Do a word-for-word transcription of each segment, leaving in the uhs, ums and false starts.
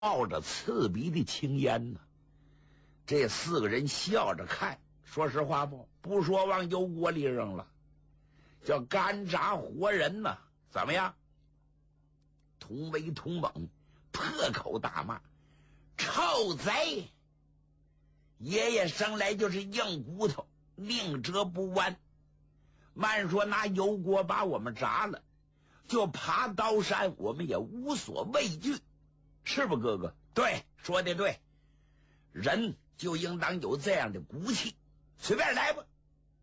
冒着刺鼻的青烟呢。这四个人笑着看，说实话不不说往油锅里扔了，叫干炸活人呢。怎么样？同为同猛，破口大骂：臭贼！爷爷生来就是硬骨头，宁折不弯。慢说拿油锅把我们炸了，就爬刀山我们也无所畏惧，是不哥哥？对，说的对，人就应当有这样的骨气，随便来吧。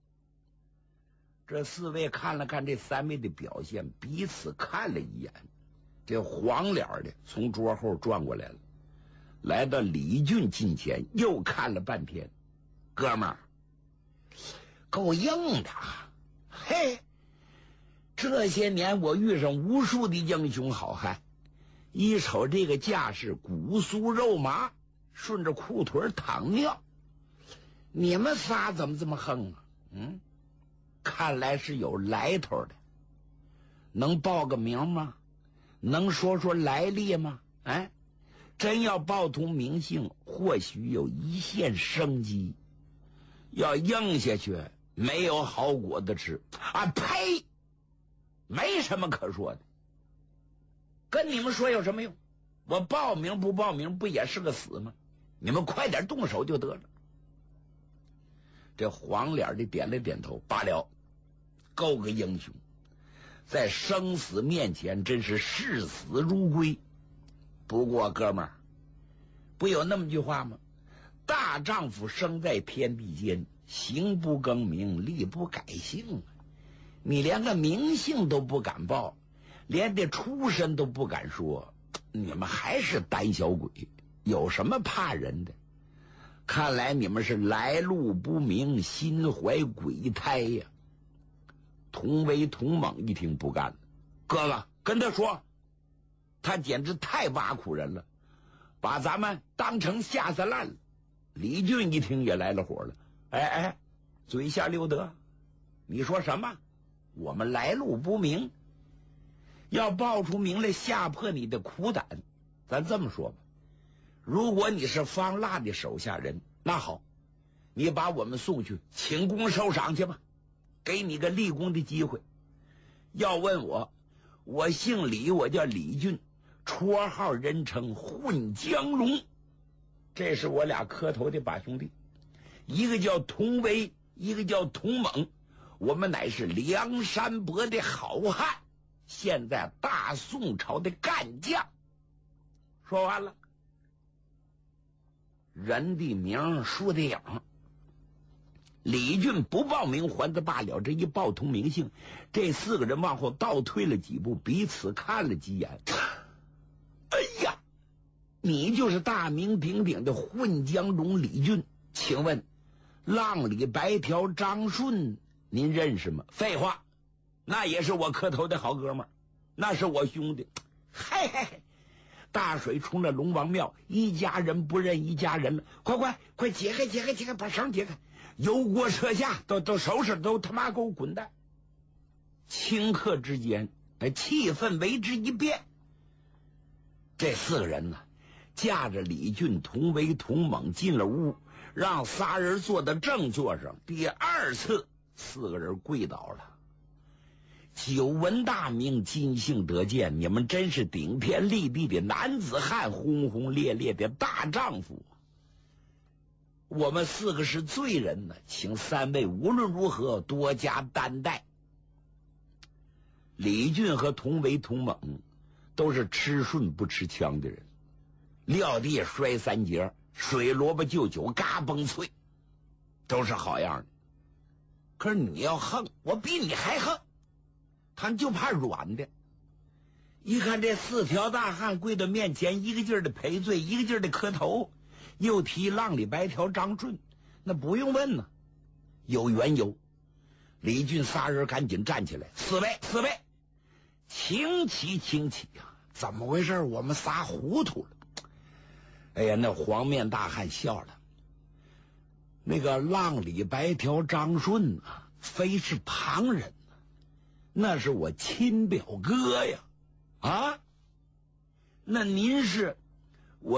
这四位看了看这三位的表现，彼此看了一眼，这黄脸的从桌后转过来了，来到李俊近前，又看了半天。哥们儿够硬的，嘿，这些年我遇上无数的英雄好汉，一瞅这个架势，骨酥肉麻，顺着裤腿淌尿，你们仨怎么这么横啊？嗯，看来是有来头的，能报个名吗？能说说来历吗？哎，真要报出名姓，或许有一线生机。要硬下去，没有好果子吃啊！呸，没什么可说的，跟你们说有什么用？我报名不报名不也是个死吗？你们快点动手就得了。这黄脸的点了点头，罢了，够个英雄，在生死面前真是视死如归。不过哥们儿，不有那么句话吗？大丈夫生在天地间，行不更名，立不改姓。你连个名姓都不敢报，连这出身都不敢说，你们还是胆小鬼，有什么怕人的？看来你们是来路不明，心怀鬼胎呀！同为同猛一听不干了，哥哥跟他说，他简直太挖苦人了，把咱们当成下三滥了。李俊一听也来了火了，哎哎，嘴下溜德，你说什么？我们来路不明，要报出名来吓破你的苦胆。咱这么说吧，如果你是方腊的手下人，那好，你把我们送去请功受赏去吧，给你个立功的机会。要问我，我姓李，我叫李俊，绰号人称混江龙，这是我俩磕头的把兄弟，一个叫同威，一个叫同猛，我们乃是梁山伯的好汉，现在大宋朝的干将。说完了，人的名树的影，李俊不报名还则罢了，这一报同名姓，这四个人往后倒退了几步，彼此看了几眼。哎呀，你就是大名鼎鼎的混江龙李俊，请问浪里白条张顺您认识吗？废话，那也是我磕头的好哥们儿，那是我兄弟。嘿嘿嘿，大水冲了龙王庙，一家人不认一家人了，快快快解开解开解开，把绳解开，油锅撤下，都都收拾，都他妈给我滚蛋！顷刻之间，气氛为之一变。这四个人呢，架着李俊同为同猛进了屋，让仨人坐到正座上。第二次，四个人跪倒了。久闻大名，今幸得见，你们真是顶天立地的男子汉，轰轰烈烈的大丈夫。我们四个是罪人呢，请三位无论如何多加担待。李俊和同为同猛都是吃顺不吃枪的人，撂地摔三节，水萝卜就酒嘎嘣脆，都是好样的。可是你要横，我比你还横，他就怕软的。一看这四条大汉跪到面前，一个劲儿的赔罪，一个劲儿的磕头，又提浪里白条张顺，那不用问呢，有缘由。李俊仨人赶紧站起来，四位四位，请起请起呀！怎么回事？我们仨糊涂了。哎呀，那黄面大汉笑了，那个浪里白条张顺啊，非是旁人啊，那是我亲表哥呀！啊，那您是